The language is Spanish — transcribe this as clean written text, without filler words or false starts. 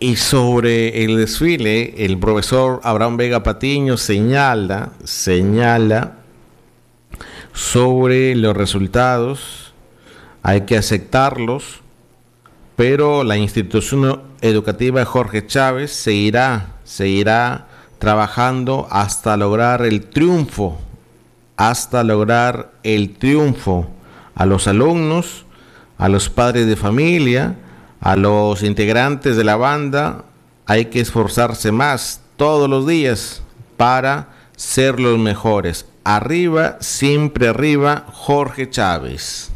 Y sobre el desfile, el profesor Abraham Vega Patiño señala sobre los resultados, hay que aceptarlos, pero la institución educativa Jorge Chávez seguirá trabajando hasta lograr el triunfo a los alumnos, a los padres de familia, a los integrantes de la banda. Hay que esforzarse más todos los días para ser los mejores. Arriba, siempre arriba, Jorge Chávez.